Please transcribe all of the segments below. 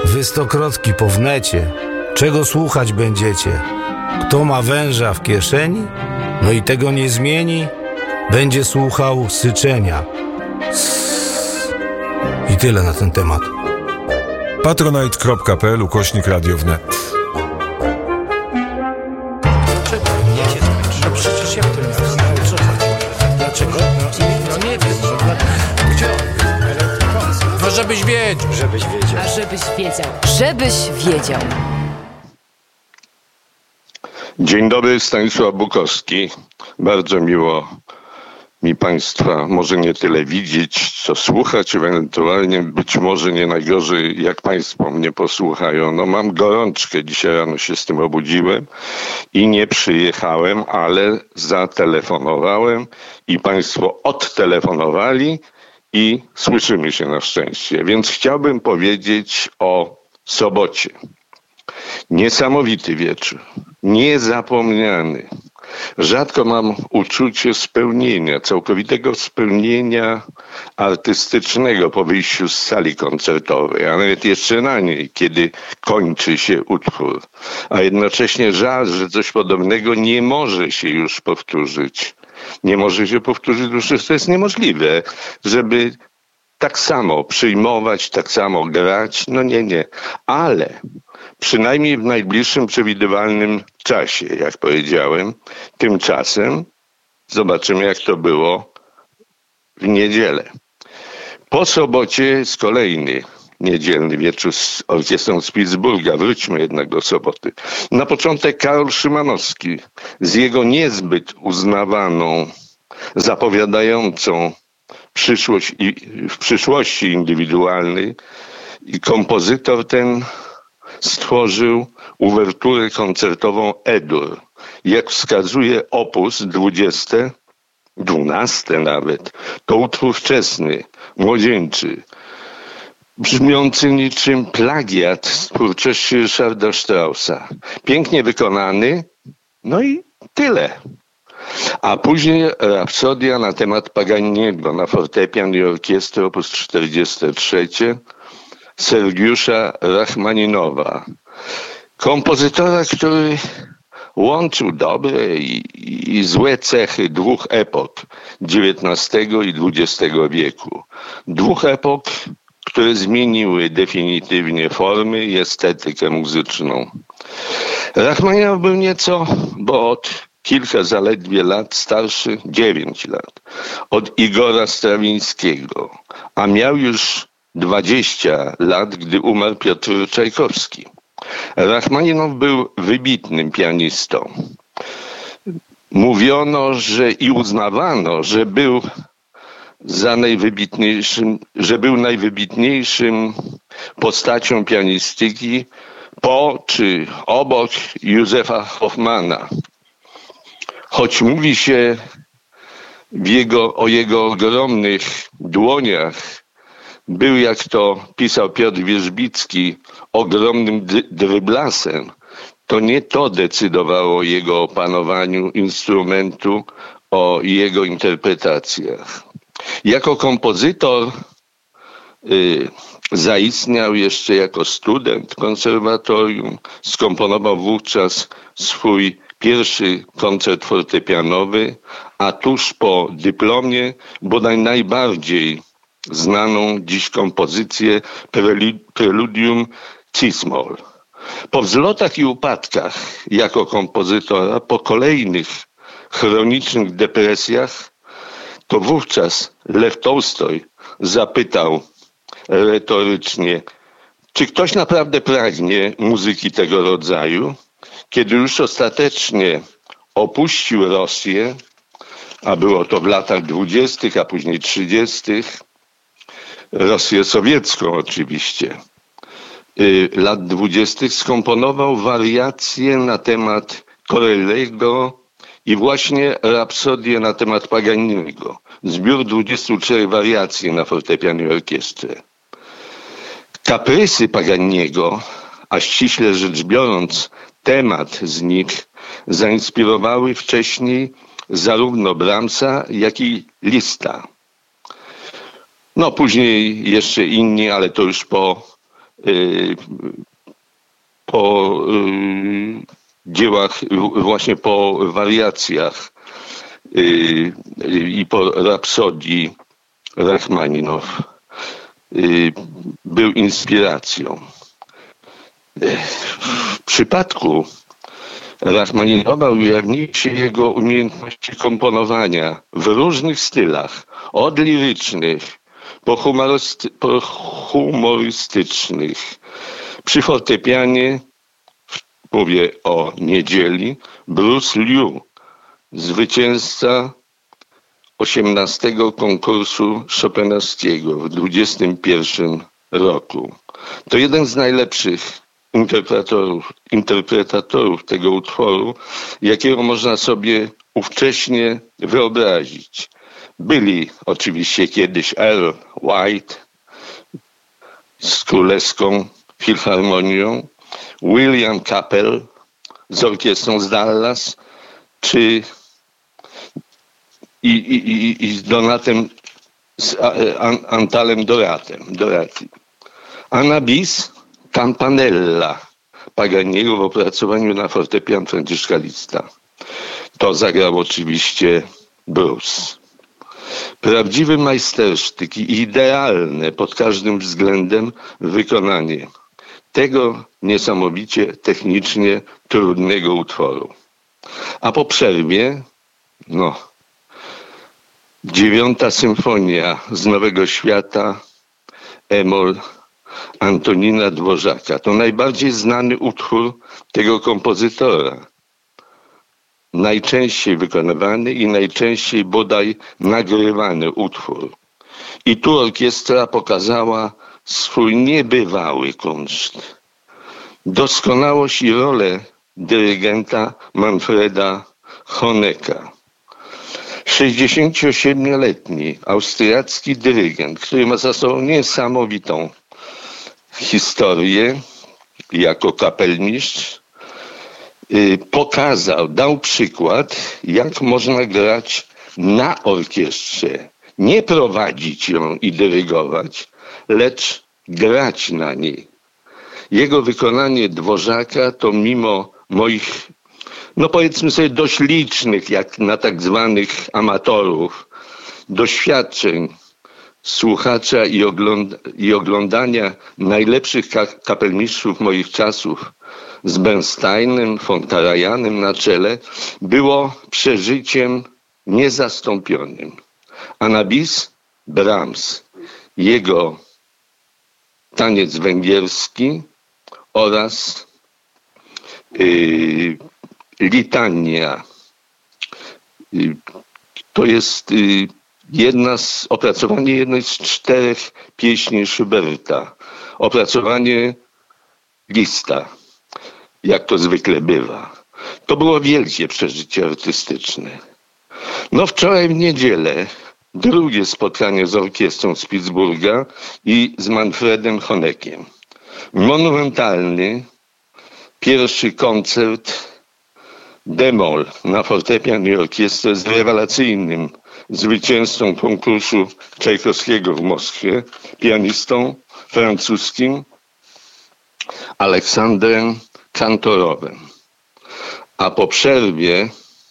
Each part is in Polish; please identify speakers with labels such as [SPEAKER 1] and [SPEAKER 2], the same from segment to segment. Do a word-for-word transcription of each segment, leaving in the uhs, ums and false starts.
[SPEAKER 1] Wy stokrotki po wnecie, czego słuchać będziecie? Kto ma węża w kieszeni, no i tego nie zmieni, będzie słuchał syczenia. Sss. I tyle na ten temat.
[SPEAKER 2] patronite kropka p l ukośnik radio wnet.
[SPEAKER 3] Dlaczego? Nie się no przecież jak to nie jest? No co chodzi? Dlaczego? No, no nie wiem. No, gdzie on? No żebyś wiedział. Żebyś wiedział.
[SPEAKER 4] A żebyś wiedział. Żebyś wiedział.
[SPEAKER 5] Dzień dobry, Stanisław Bukowski. Bardzo miło mi Państwa może nie tyle widzieć, co słuchać, ewentualnie być może nie najgorzej, jak Państwo mnie posłuchają. No mam gorączkę, dzisiaj rano się z tym obudziłem i nie przyjechałem, ale zatelefonowałem i Państwo odtelefonowali i słyszymy się na szczęście. Więc chciałbym powiedzieć o sobocie. Niesamowity wieczór, niezapomniany. Rzadko mam uczucie spełnienia, całkowitego spełnienia artystycznego po wyjściu z sali koncertowej, a nawet jeszcze na niej, kiedy kończy się utwór. A jednocześnie żal, że coś podobnego nie może się już powtórzyć. Nie może się powtórzyć, już to jest niemożliwe, żeby tak samo przyjmować, tak samo grać. No nie, nie. Ale przynajmniej w najbliższym przewidywalnym czasie, jak powiedziałem, tymczasem zobaczymy, jak to było w niedzielę. Po sobocie jest kolejny niedzielny wieczór z orkiestrą z Pittsburgha. Wróćmy jednak do soboty. Na początek Karol Szymanowski z jego niezbyt uznawaną, zapowiadającą przyszłość i w przyszłości indywidualnej, i kompozytor ten stworzył uwerturę koncertową E-dur. Jak wskazuje opus dwudziesty, dwunasty nawet, to utwór wczesny, młodzieńczy, brzmiący niczym plagiat z twórczości Ryszarda Straussa. Pięknie wykonany, no i tyle. A później rapsodia na temat Paganiniego na fortepian i orkiestrę opus czterdziesty trzeci Sergiusza Rachmaninowa. Kompozytora, który łączył dobre i, i złe cechy dwóch epok dziewiętnastego i dwudziestego wieku. Dwóch epok, które zmieniły definitywnie formy i estetykę muzyczną. Rachmaninow był nieco, bo od kilka zaledwie lat starszy, dziewięć lat, od Igora Strawińskiego, a miał już dwadzieścia lat, gdy umarł Piotr Czajkowski. Rachmaninow był wybitnym pianistą. Mówiono, że i uznawano, że był za najwybitniejszym, że był najwybitniejszym postacią pianistyki po czy obok Józefa Hoffmana. Choć mówi się w jego, o jego ogromnych dłoniach, był, jak to pisał Piotr Wierzbicki, ogromnym dryblasem, to nie to decydowało o jego opanowaniu instrumentu, o jego interpretacjach. Jako kompozytor y, zaistniał jeszcze jako student konserwatorium, skomponował wówczas swój pierwszy koncert fortepianowy, a tuż po dyplomie bodaj najbardziej znaną dziś kompozycję Preludium Cis-moll. Po wzlotach i upadkach jako kompozytora, po kolejnych chronicznych depresjach, to wówczas Lew Tołstoj zapytał retorycznie, czy ktoś naprawdę pragnie muzyki tego rodzaju? Kiedy już ostatecznie opuścił Rosję, a było to w latach dwudziestych, a później trzydziestych, Rosję sowiecką oczywiście, lat dwudziestych, skomponował wariacje na temat Corelliego i właśnie rapsodię na temat Paganiniego. Zbiór dwudziestu czterech wariacji na fortepian i orkiestrę. Kaprysy Paganiniego, a ściśle rzecz biorąc temat z nich, zainspirowały wcześniej zarówno Brahmsa, jak i Liszta. No później jeszcze inni, ale to już po po dziełach, właśnie po wariacjach i po rapsodii Rachmaninow był inspiracją. W przypadku Rachmaninowa ujawniły się jego umiejętności komponowania w różnych stylach, od lirycznych po, humorysty, po humorystycznych. Przy fortepianie, mówię o Niedzieli, Bruce Liu, zwycięzca osiemnastego konkursu Chopinowskiego w dwudziestym pierwszym roku. To jeden z najlepszych interpretatorów, interpretatorów tego utworu, jakiego można sobie ówcześnie wyobrazić. Byli oczywiście kiedyś Earl White z Królewską Filharmonią, William Capel z Orkiestrą z Dallas, czy i, i, i, i z Donatem, z An, Antalem Doratem, Dorati. Anna Bis, Campanella Paganiego w opracowaniu na fortepian Franciszka Liszta. To zagrał oczywiście Bruce. Prawdziwy majstersztyk i idealne pod każdym względem wykonanie tego niesamowicie technicznie trudnego utworu. A po przerwie, no, dziewiąta symfonia z Nowego Świata, E-moll Antonina Dworzaka. To najbardziej znany utwór tego kompozytora. Najczęściej wykonywany i najczęściej bodaj nagrywany utwór. I tu orkiestra pokazała swój niebywały kunszt. Doskonałość i rolę dyrygenta Manfreda Honecka. sześćdziesięciosiedmioletni austriacki dyrygent, który ma za sobą niesamowitą historię jako kapelmistrz, pokazał, dał przykład, jak można grać na orkiestrze. Nie prowadzić ją i dyrygować, lecz grać na niej. Jego wykonanie Dworzaka to mimo moich, no powiedzmy sobie dość licznych, jak na tak zwanych amatorów, doświadczeń słuchacza i, ogląda, i oglądania najlepszych ka- kapelmistrzów moich czasów z Bernsteinem, von Karajanem na czele, było przeżyciem niezastąpionym. Anna Bis, Brahms, jego taniec węgierski oraz yy, litania. Yy, to jest yy, jedna z, opracowanie jednej z czterech pieśni Schuberta. Opracowanie Liszta, jak to zwykle bywa. To było wielkie przeżycie artystyczne. No wczoraj w niedzielę drugie spotkanie z orkiestrą z Pittsburgha i z Manfredem Honeckiem. Monumentalny pierwszy koncert D-moll na fortepian i orkiestrę z rewelacyjnym zwycięzcą konkursu Czajkowskiego w Moskwie, pianistą francuskim Aleksandrem Kantorowem. A po przerwie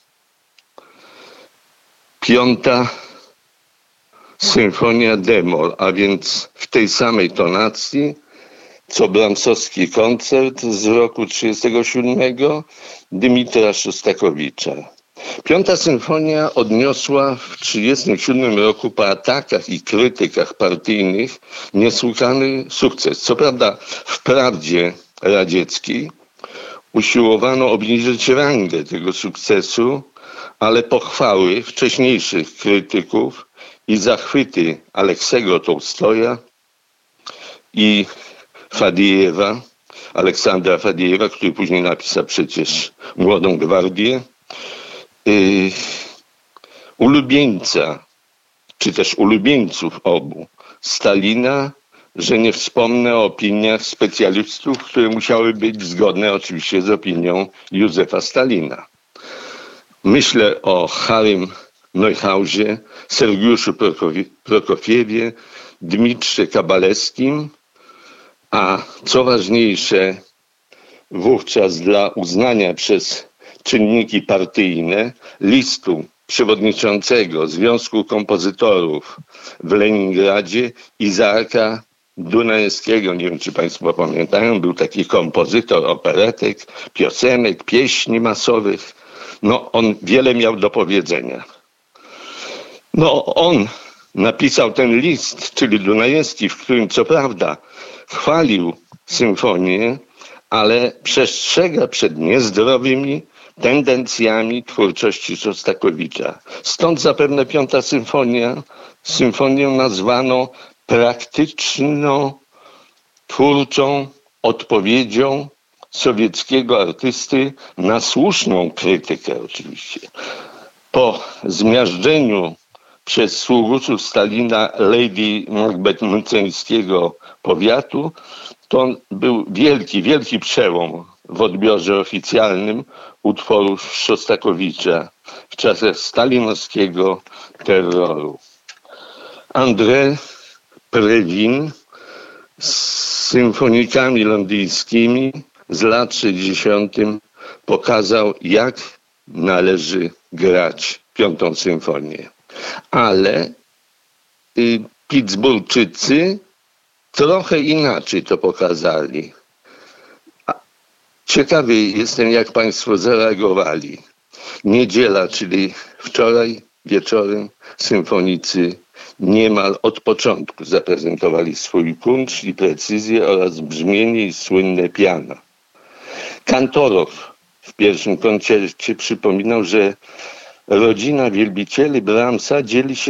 [SPEAKER 5] piąta symfonia D-moll, a więc w tej samej tonacji, co Brahmsowski koncert z roku trzydziestego siódmego Dymitra Szostakowicza. Piąta symfonia odniosła w trzydziestym siódmym roku po atakach i krytykach partyjnych niesłychany sukces. Co prawda wprawdzie radzieckiej usiłowano obniżyć rangę tego sukcesu, ale pochwały wcześniejszych krytyków i zachwyty Aleksego Tołstoja i Fadijewa, Aleksandra Fadijewa, który później napisał przecież Młodą Gwardię, yy, ulubieńca, czy też ulubieńców obu, Stalina, że nie wspomnę o opiniach specjalistów, które musiały być zgodne oczywiście z opinią Józefa Stalina. Myślę o Harrym Neuhausie, Sergiuszu Prokofiewie, Dmitrze Kabalewskim, A co ważniejsze, wówczas dla uznania przez czynniki partyjne listu przewodniczącego Związku Kompozytorów w Leningradzie Izaaka Dunajskiego. Nie wiem, czy Państwo pamiętają, był taki kompozytor operetek, piosenek, pieśni masowych. No, on wiele miał do powiedzenia. No, on napisał ten list, czyli Dunajewski, w którym co prawda chwalił symfonię, ale przestrzega przed niezdrowymi tendencjami twórczości Szostakowicza. Stąd zapewne Piąta Symfonia, symfonię nazwano praktyczno-twórczą odpowiedzią sowieckiego artysty na słuszną krytykę oczywiście. Po zmiażdżeniu przez sługuczów Stalina Lady Macbeth-Mceńskiego powiatu to był wielki, wielki przełom w odbiorze oficjalnym utworów Szostakowicza w czasach stalinowskiego terroru. André Previn z symfonikami londyńskimi z lat sześćdziesiątych pokazał, jak należy grać Piątą Symfonię. Ale y, Pittsburghczycy trochę inaczej to pokazali. Ciekawy jestem, jak Państwo zareagowali. Niedziela, czyli wczoraj wieczorem, symfonicy niemal od początku zaprezentowali swój kunszt i precyzję oraz brzmienie i słynne piano. Kantorow w pierwszym koncercie przypominał, że rodzina wielbicieli Brahmsa dzieli się